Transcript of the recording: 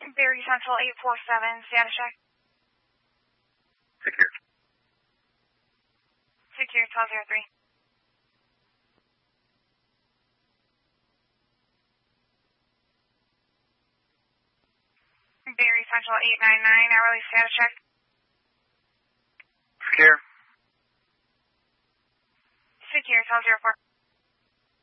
Barry Central 847, status check. Secure. Secure 1203. Barry Central 899, hourly status check. Secure. Secure 1204.